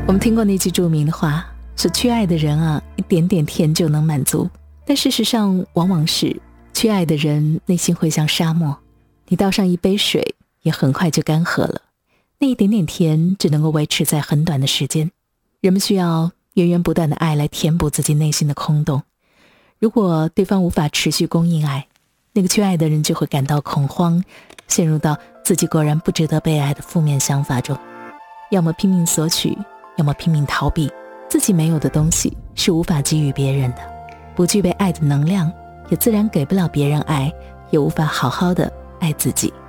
我们听过那句著名的话，说缺爱的人啊，一点点甜就能满足。但事实上往往是缺爱的人内心会像沙漠，你倒上一杯水也很快就干涸了，那一点点甜只能够维持在很短的时间。人们需要源源不断的爱来填补自己内心的空洞，如果对方无法持续供应爱，那个缺爱的人就会感到恐慌，陷入到自己果然不值得被爱的负面想法中，要么拼命索取，要么拼命逃避。自己没有的东西是无法给予别人的，不具备爱的能量，也自然给不了别人爱，也无法好好的爱自己。